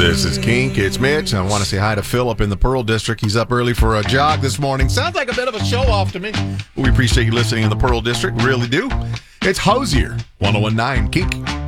This is Kink. It's Mitch. I want to say hi to Philip in the Pearl District. He's up early for a jog this morning. Sounds like a bit of a show-off to me. We appreciate you listening in the Pearl District. Really do. It's Hosier, 101.9 Kink.